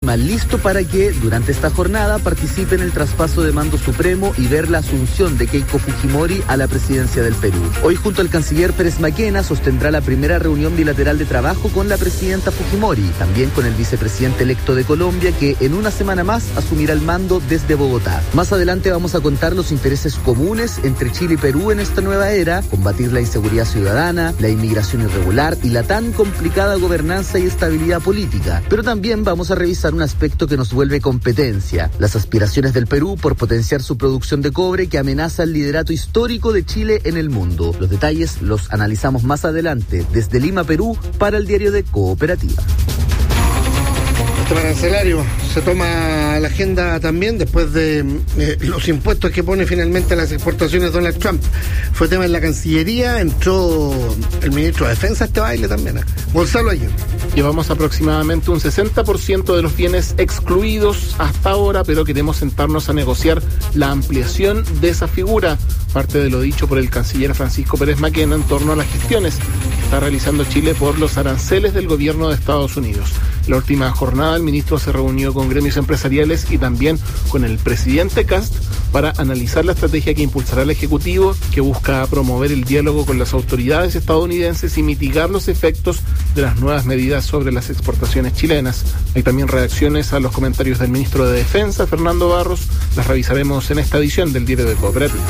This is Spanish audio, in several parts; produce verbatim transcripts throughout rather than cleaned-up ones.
Lima, listo para que durante esta jornada participe en el traspaso de mando supremo y ver la asunción de Keiko Fujimori a la presidencia del Perú. Hoy, junto al canciller Pérez Maquena, sostendrá la primera reunión bilateral de trabajo con la presidenta Fujimori, también con el vicepresidente electo de Colombia, que en una semana más asumirá el mando desde Bogotá. Más adelante vamos a contar los intereses comunes entre Chile y Perú en esta nueva era, combatir la inseguridad ciudadana, la inmigración irregular y la tan complicada gobernanza y estabilidad política. Pero también vamos a revisar un aspecto que nos vuelve competencia, las aspiraciones del Perú por potenciar su producción de cobre que amenaza el liderato histórico de Chile en el mundo. Los detalles los analizamos más adelante desde Lima, Perú, para el diario de Cooperativa. El tema arancelario se toma a la agenda también después de eh, los impuestos que pone finalmente a las exportaciones Donald Trump. Fue tema en la Cancillería, entró el ministro de Defensa a este baile también, ¿eh? Gonzalo Ayer. Llevamos aproximadamente un sesenta por ciento de los bienes excluidos hasta ahora, pero queremos sentarnos a negociar la ampliación de esa figura, parte de lo dicho por el canciller Francisco Pérez Maquena en torno a las gestiones que está realizando Chile por los aranceles del gobierno de Estados Unidos. La última jornada el ministro se reunió con gremios empresariales y también con el presidente Kast para analizar la estrategia que impulsará el Ejecutivo, que busca promover el diálogo con las autoridades estadounidenses y mitigar los efectos de las nuevas medidas sobre las exportaciones chilenas. Hay también reacciones a los comentarios del ministro de Defensa, Fernando Barros. Las revisaremos en esta edición del Diario de Cooperativa.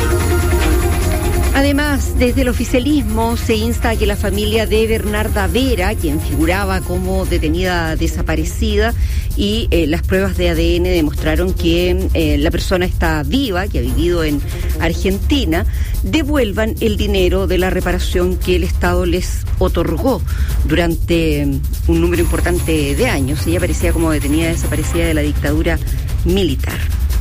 Además, desde el oficialismo se insta a que la familia de Bernarda Vera, quien figuraba como detenida desaparecida, y eh, las pruebas de A D N demostraron que eh, la persona está viva, que ha vivido en Argentina, devuelvan el dinero de la reparación que el Estado les otorgó durante un número importante de años. Ella aparecía como detenida desaparecida de la dictadura militar.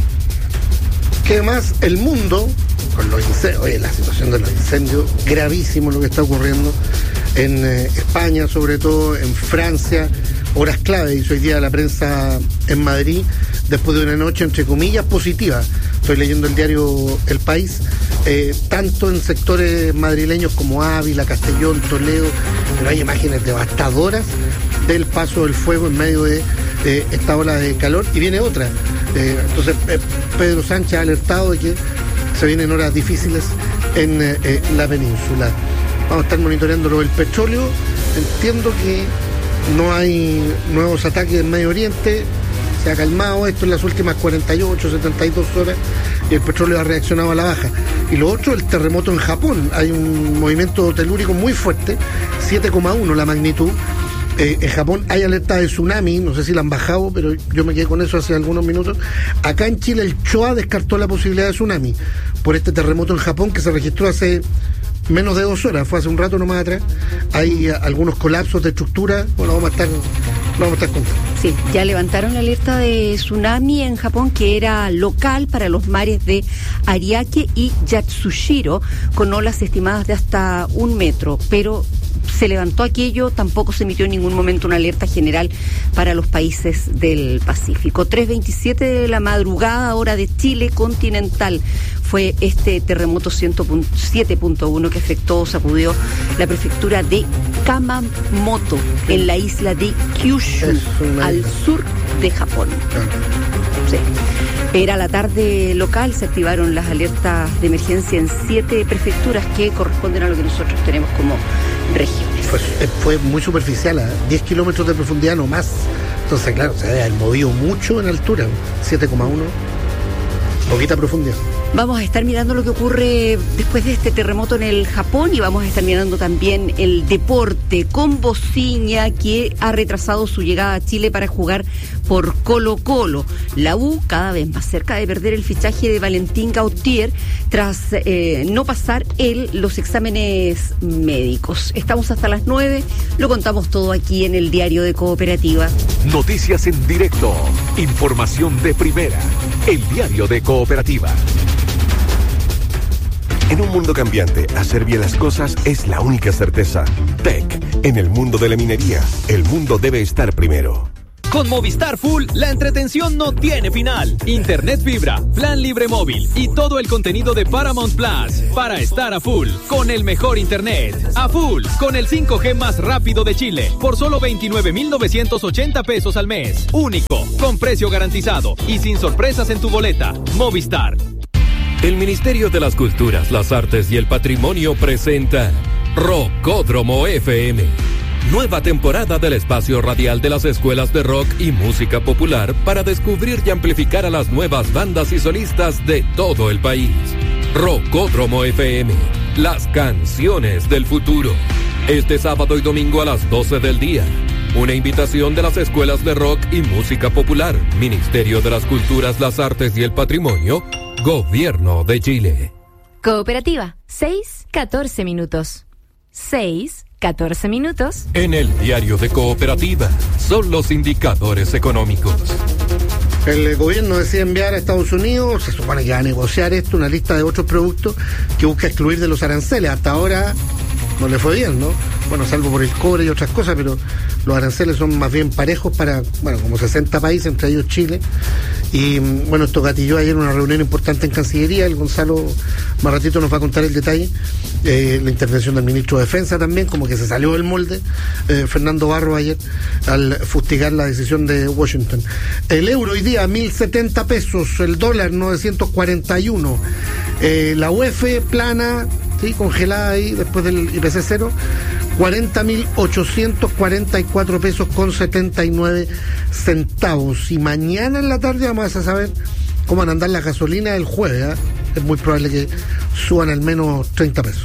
¿Qué más? El mundo, con los incendios, oye, la situación de los incendios, gravísimo lo que está ocurriendo en eh, España, sobre todo en Francia, horas clave, hizo hoy día la prensa en Madrid, después de una noche, entre comillas, positiva. Estoy leyendo el diario El País, eh, tanto en sectores madrileños como Ávila, Castellón, Toledo, pero hay imágenes devastadoras del paso del fuego en medio de eh, esta ola de calor, y viene otra. Eh, entonces, eh, Pedro Sánchez ha alertado de que se vienen horas difíciles en eh, la península. Vamos a estar monitoreando lo del petróleo. Entiendo que no hay nuevos ataques en Medio Oriente. Se ha calmado esto en las últimas cuarenta y ocho, setenta y dos horas y el petróleo ha reaccionado a la baja. Y lo otro, el terremoto en Japón. Hay un movimiento telúrico muy fuerte, siete coma uno la magnitud. Eh, en Japón hay alerta de tsunami, no sé si la han bajado, pero yo me quedé con eso hace algunos minutos. Acá en Chile el CHOA descartó la posibilidad de tsunami por este terremoto en Japón que se registró hace menos de dos horas, fue hace un rato nomás atrás. Hay uh, algunos colapsos de estructura, bueno, vamos a estar, vamos a estar contando. Sí, ya levantaron la alerta de tsunami en Japón, que era local para los mares de Ariake y Yatsushiro, con olas estimadas de hasta un metro, pero se levantó aquello, tampoco se emitió en ningún momento una alerta general para los países del Pacífico. tres veintisiete de la madrugada, hora de Chile continental, fue este terremoto siete punto uno que afectó, sacudió la prefectura de Kamamoto, en la isla de Kyushu, una... al sur de Japón. Sí. Era la tarde local, se activaron las alertas de emergencia en siete prefecturas que corresponden a lo que nosotros tenemos como regiones. Fue, fue muy superficial, ¿eh? diez kilómetros de profundidad no más. Entonces, claro, se debe haber movido mucho en altura, siete coma uno, poquita profundidad. Vamos a estar mirando lo que ocurre después de este terremoto en el Japón y vamos a estar mirando también el deporte con Bociña, que ha retrasado su llegada a Chile para jugar por Colo-Colo. La U cada vez más cerca de perder el fichaje de Valentín Gautier tras eh, no pasar él los exámenes médicos. Estamos hasta las nueve, lo contamos todo aquí en el Diario de Cooperativa. Noticias en directo, información de primera, el Diario de Cooperativa. En un mundo cambiante, hacer bien las cosas es la única certeza. T E C, en el mundo de la minería, el mundo debe estar primero. Con Movistar Full, la entretención no tiene final. Internet fibra, plan libre móvil y todo el contenido de Paramount Plus para estar a full con el mejor internet. A full con el cinco G más rápido de Chile por solo veintinueve mil novecientos ochenta pesos al mes. Único, con precio garantizado y sin sorpresas en tu boleta. Movistar. El Ministerio de las Culturas, las Artes y el Patrimonio presenta Rockódromo F M. Nueva temporada del espacio radial de las escuelas de rock y música popular para descubrir y amplificar a las nuevas bandas y solistas de todo el país. Rockódromo F M, las canciones del futuro. Este sábado y domingo a las doce del día. Una invitación de las escuelas de rock y música popular, Ministerio de las Culturas, las Artes y el Patrimonio, Gobierno de Chile. Cooperativa, seis, catorce minutos. seis, catorce minutos. En el diario de Cooperativa, son los indicadores económicos. El gobierno decide enviar a Estados Unidos, se supone que va a negociar esto, una lista de otros productos que busca excluir de los aranceles. Hasta ahora no le fue bien, ¿no? Bueno, salvo por el cobre y otras cosas, pero los aranceles son más bien parejos para, bueno, como sesenta países, entre ellos Chile. Y, bueno, esto gatilló ayer una reunión importante en Cancillería. El Gonzalo más ratito nos va a contar el detalle. Eh, la intervención del ministro de Defensa también, como que se salió del molde, eh, Fernando Barro ayer, al fustigar la decisión de Washington. El euro hoy día, mil setenta pesos, el dólar novecientos cuarenta y uno. Eh, la U E F plana, sí, congelada ahí después del I P C cero, cuarenta mil ochocientos cuarenta y cuatro pesos con setenta y nueve centavos. Y mañana en la tarde vamos a saber cómo van a andar las gasolinas el jueves, ¿eh? Es muy probable que suban al menos treinta pesos.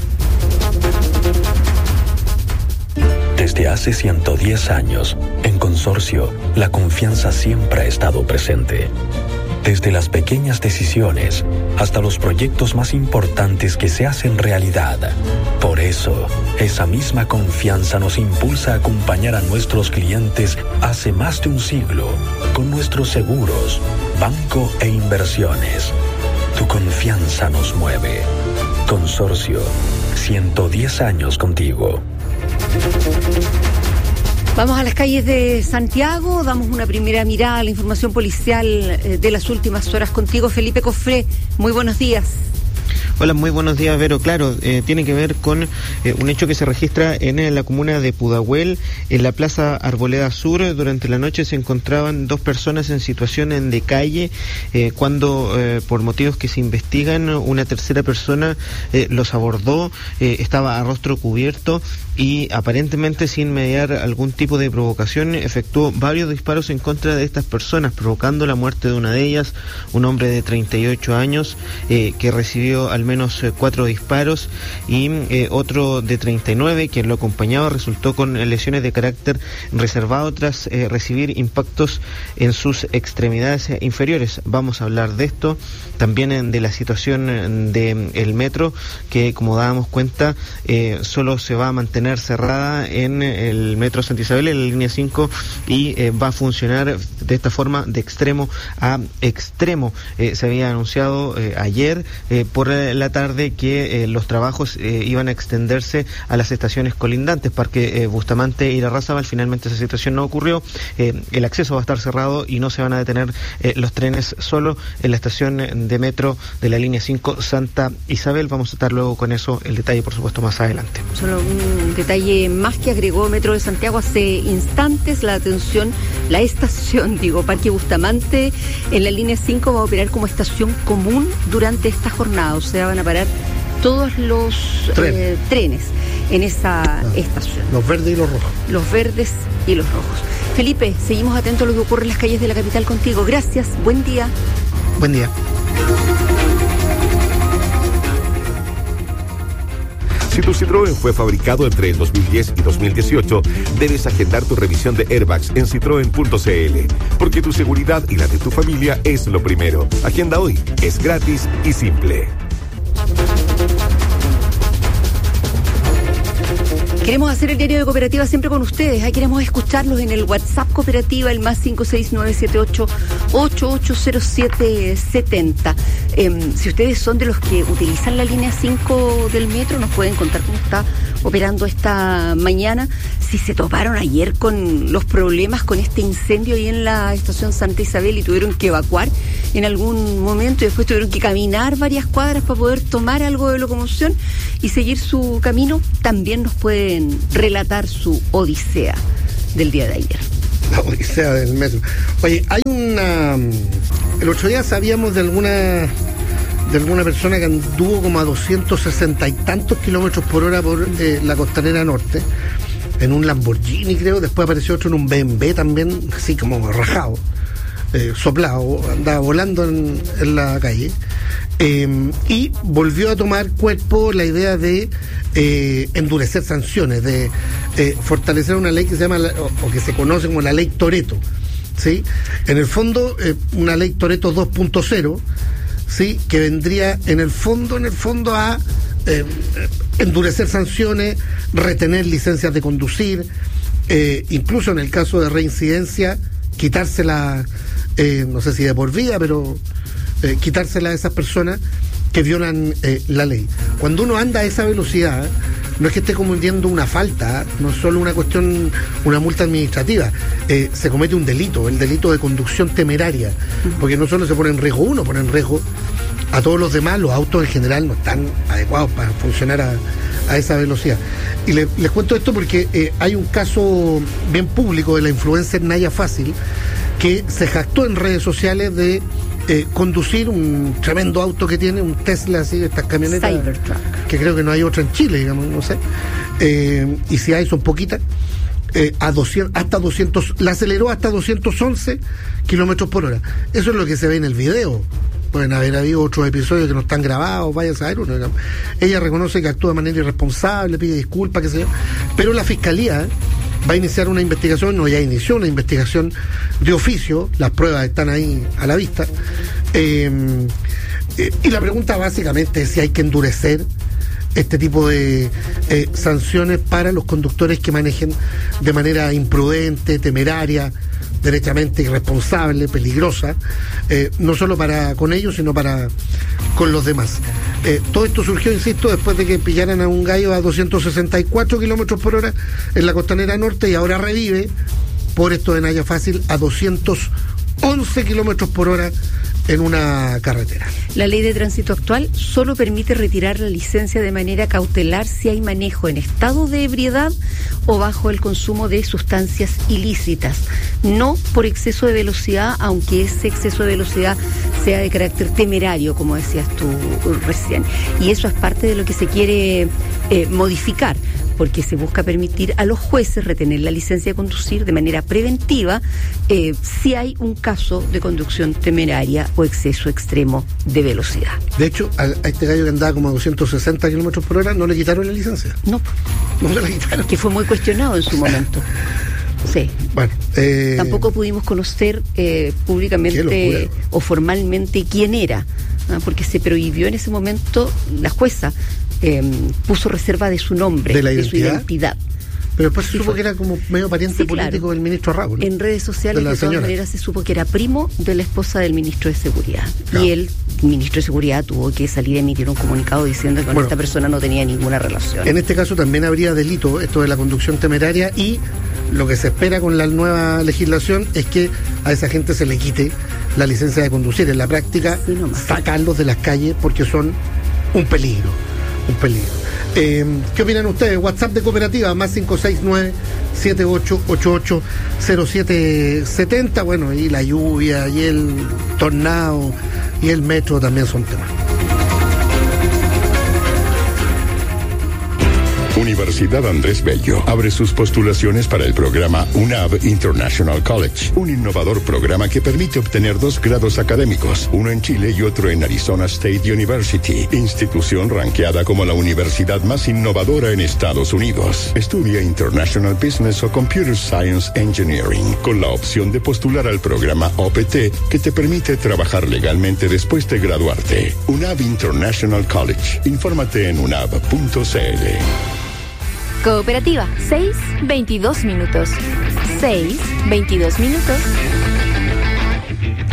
Desde hace ciento diez años, en Consorcio, la confianza siempre ha estado presente. Desde las pequeñas decisiones hasta los proyectos más importantes que se hacen realidad. Por eso, esa misma confianza nos impulsa a acompañar a nuestros clientes hace más de un siglo con nuestros seguros, banco e inversiones. Tu confianza nos mueve. Consorcio, ciento diez años contigo. Vamos a las calles de Santiago, damos una primera mirada a la información policial de las últimas horas contigo, Felipe Cofré. Muy buenos días. Hola, muy buenos días, Vero. Claro, eh, tiene que ver con eh, un hecho que se registra en, en la comuna de Pudahuel, en la Plaza Arboleda Sur. Durante la noche se encontraban dos personas en situación de calle, eh, cuando eh, por motivos que se investigan, una tercera persona eh, los abordó, eh, estaba a rostro cubierto y aparentemente sin mediar algún tipo de provocación efectuó varios disparos en contra de estas personas, provocando la muerte de una de ellas, un hombre de treinta y ocho años eh, que recibió al menos eh, cuatro disparos, y eh, otro de treinta y nueve, quien lo acompañaba, resultó con lesiones de carácter reservado tras eh, recibir impactos en sus extremidades eh, inferiores. Vamos a hablar de esto, también eh, de la situación del de, metro, que como dábamos cuenta, eh, solo se va a mantener cerrada en el metro Santa Isabel, en la línea cinco, y eh, va a funcionar de esta forma de extremo a extremo. Eh, se había anunciado eh, ayer eh, por la tarde que eh, los trabajos eh, iban a extenderse a las estaciones colindantes, Parque eh, Bustamante y La Razabal. Finalmente esa situación no ocurrió. Eh, el acceso va a estar cerrado y no se van a detener eh, los trenes solo en la estación de metro de la línea cinco Santa Isabel. Vamos a estar luego con eso, el detalle por supuesto más adelante. Solo un detalle más que agregó Metro de Santiago hace instantes: la atención, la estación, digo, Parque Bustamante en la línea cinco va a operar como estación común durante esta jornada, o sea, van a parar todos los Tren. eh, trenes en esa ah, estación. Los verdes y los rojos. Los verdes y los rojos. Felipe, seguimos atentos a lo que ocurre en las calles de la capital contigo. Gracias, buen día. Buen día. Si tu Citroën fue fabricado entre el dos mil diez y dos mil dieciocho, debes agendar tu revisión de airbags en citroen punto c l, porque tu seguridad y la de tu familia es lo primero. Agenda hoy, es gratis y simple. Queremos hacer el diario de Cooperativa siempre con ustedes. Ahí queremos escucharlos en el WhatsApp Cooperativa, el más cinco seis nueve siete ocho ocho ocho cero siete siete cero. Eh, si ustedes son de los que utilizan la línea cinco del metro, nos pueden contar cómo está operando esta mañana. Si se toparon ayer con los problemas con este incendio ahí en la estación Santa Isabel y tuvieron que evacuar en algún momento y después tuvieron que caminar varias cuadras para poder tomar algo de locomoción y seguir su camino, también nos pueden relatar su odisea del día de ayer. La odisea del metro. Oye, hay una... El otro día sabíamos de alguna de alguna persona que anduvo como a doscientos sesenta y tantos kilómetros por hora por eh, la Costanera Norte, en un Lamborghini creo, después apareció otro en un B M W también, así como rajado, eh, soplado, andaba volando en, en la calle, eh, y volvió a tomar cuerpo la idea de eh, endurecer sanciones, de eh, fortalecer una ley que se llama, la, o, o que se conoce como la ley Toretto, ¿sí? En el fondo, eh, una ley Toretto dos punto cero, ¿sí? Que vendría en el fondo, en el fondo a eh, endurecer sanciones, retener licencias de conducir, eh, incluso en el caso de reincidencia, quitársela, eh, no sé si de por vida, pero eh, quitársela a esas personas que violan eh, la ley. Cuando uno anda a esa velocidad, no es que esté cometiendo una falta, no es solo una cuestión, una multa administrativa, eh, se comete un delito, el delito de conducción temeraria, porque no solo se pone en riesgo uno, pone en riesgo a todos los demás. Los autos en general no están adecuados para funcionar a, a esa velocidad. Y le, les cuento esto porque eh, hay un caso bien público de la influencer Naya Fácil, que se jactó en redes sociales de eh, conducir un tremendo auto que tiene, un Tesla, así, estas camionetas Cybertruck, que creo que no hay otra en Chile, digamos, no sé, eh, y si hay son poquitas, eh, a doscientos, hasta doscientos, la aceleró hasta doscientos once kilómetros por hora. Eso es lo que se ve en el video. Pueden haber habido otros episodios que no están grabados, vaya a saber uno. Ella reconoce que actúa de manera irresponsable, pide disculpas, qué sé yo, pero la fiscalía va a iniciar una investigación, no, ya inició una investigación de oficio, las pruebas están ahí a la vista, eh, eh, y la pregunta básicamente es si hay que endurecer este tipo de eh, sanciones para los conductores que manejen de manera imprudente, temeraria, derechamente irresponsable, peligrosa, eh, no solo para con ellos, sino para con los demás. Eh, todo esto surgió, insisto, después de que pillaran a un gallo a doscientos sesenta y cuatro kilómetros por hora en la Costanera Norte, y ahora revive por esto de Naya Fácil a doscientos once kilómetros por hora en una carretera. La ley de tránsito actual solo permite retirar la licencia de manera cautelar si hay manejo en estado de ebriedad o bajo el consumo de sustancias ilícitas, no por exceso de velocidad, aunque ese exceso de velocidad sea de carácter temerario, como decías tú recién. Y eso es parte de lo que se quiere eh, modificar, porque se busca permitir a los jueces retener la licencia de conducir de manera preventiva eh, si hay un caso de conducción temeraria o exceso extremo de velocidad. De hecho, a, a este gallo que andaba como a doscientos sesenta kilómetros por hora no le quitaron la licencia. No. No se la quitaron. Que fue muy cuestionado en su momento. Sí. Bueno, eh... tampoco pudimos conocer eh, públicamente o formalmente quién era, ¿no? Porque se prohibió en ese momento, la jueza eh, puso reserva de su nombre, de, la de identidad? su identidad. Pero después Sí, se supo fue. que era como medio pariente Sí, político claro. del ministro Raúl, ¿no? En redes sociales, de, de, todas señora. maneras, se supo que era primo de la esposa del ministro de Seguridad. Claro. Y el ministro de Seguridad tuvo que salir a emitir un comunicado diciendo que con Bueno, esta persona no tenía ninguna relación. En este caso también habría delito, esto de la conducción temeraria, y lo que se espera con la nueva legislación es que a esa gente se le quite la licencia de conducir. En la práctica, Sí, nomás. sacarlos de las calles porque son un peligro, un peligro. Eh, ¿Qué opinan ustedes? WhatsApp de Cooperativa, más cinco seis nueve, siete ocho ocho ocho, cero siete siete cero. Bueno, y la lluvia, y el tornado, y el metro también son temas. Universidad Andrés Bello abre sus postulaciones para el programa U N A V International College, un innovador programa que permite obtener dos grados académicos, uno en Chile y otro en Arizona State University, institución ranqueada como la universidad más innovadora en Estados Unidos. Estudia International Business o Computer Science Engineering, con la opción de postular al programa O P T, que te permite trabajar legalmente después de graduarte. U N A V International College. Infórmate en unav punto c l. Cooperativa, seis veintidós minutos. seis veintidós minutos. Mira,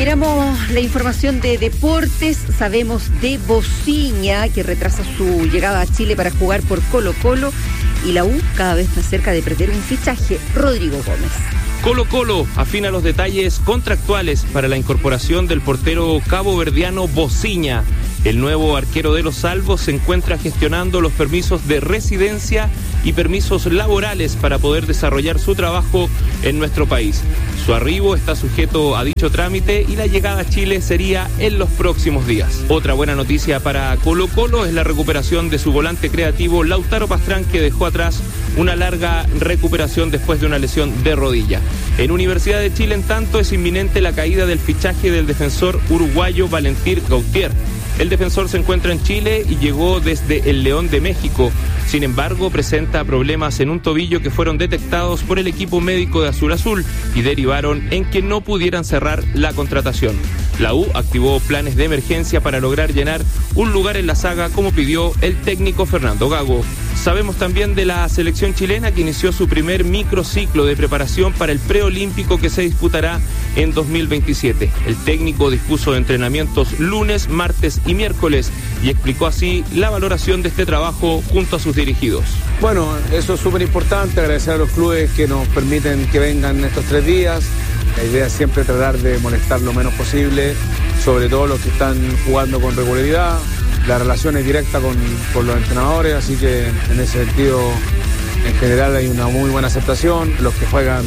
Miramos la información de deportes. Sabemos de Bociña, que retrasa su llegada a Chile para jugar por Colo-Colo, y la U cada vez más cerca de perder un fichaje. Rodrigo Gómez. Colo-Colo afina los detalles contractuales para la incorporación del portero caboverdiano Bociña. El nuevo arquero de los Salvos se encuentra gestionando los permisos de residencia y permisos laborales para poder desarrollar su trabajo en nuestro país. Su arribo está sujeto a dicho trámite y la llegada a Chile sería en los próximos días. Otra buena noticia para Colo-Colo es la recuperación de su volante creativo Lautaro Pastrán, que dejó atrás una larga recuperación después de una lesión de rodilla. En Universidad de Chile, en tanto, es inminente la caída del fichaje del defensor uruguayo Valentín Gautier. El defensor se encuentra en Chile y llegó desde el León de México. Sin embargo, presenta problemas en un tobillo que fueron detectados por el equipo médico de Azul Azul y derivaron en que no pudieran cerrar la contratación. La U activó planes de emergencia para lograr llenar un lugar en la saga, como pidió el técnico Fernando Gago. Sabemos también de la selección chilena, que inició su primer microciclo de preparación para el preolímpico que se disputará en dos mil veintisiete. El técnico dispuso de entrenamientos lunes, martes y miércoles y explicó así la valoración de este trabajo junto a sus dirigidos. Bueno, eso es súper importante, agradecer a los clubes que nos permiten que vengan estos tres días. La idea es siempre tratar de molestar lo menos posible, sobre todo los que están jugando con regularidad. La relación es directa con, con los entrenadores, así que en ese sentido, en general, hay una muy buena aceptación. Los que juegan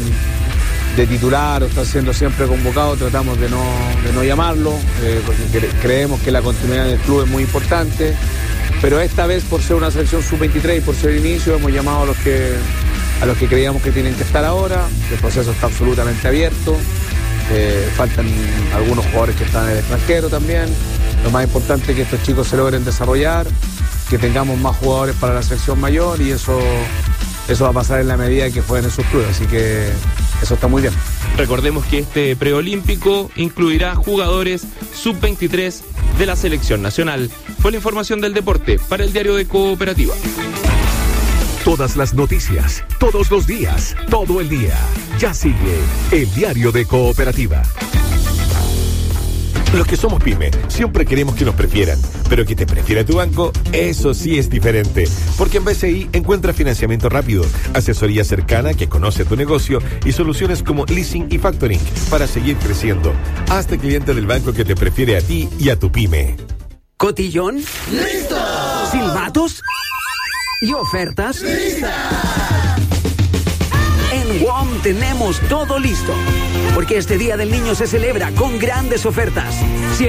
de titular o están siendo siempre convocados, tratamos de no, de no llamarlo, eh, porque cre- creemos que la continuidad del club es muy importante. Pero esta vez, por ser una selección sub veintitrés y por ser el inicio, hemos llamado a los que a los que creíamos que tienen que estar ahora. El proceso está absolutamente abierto. Eh, faltan algunos jugadores que están en el extranjero también. Lo más importante es que estos chicos se logren desarrollar, que tengamos más jugadores para la selección mayor, y eso, eso va a pasar en la medida que jueguen en sus clubes. Así que eso está muy bien. Recordemos que este preolímpico incluirá jugadores sub veintitrés de la selección nacional. Fue la información del deporte para el Diario de Cooperativa. Todas las noticias, todos los días, todo el día. Ya sigue el Diario de Cooperativa. Los que somos pyme siempre queremos que nos prefieran, pero que te prefiera tu banco, eso sí es diferente. Porque en B C I encuentra financiamiento rápido, asesoría cercana que conoce tu negocio y soluciones como leasing y factoring para seguir creciendo. Hazte cliente del banco que te prefiere a ti y a tu pyme. ¿Cotillón? ¡Listo! ¿Silbatos? ¿Y ofertas? ¡Lista! En W O M tenemos todo listo, porque este Día del Niño se celebra con grandes ofertas.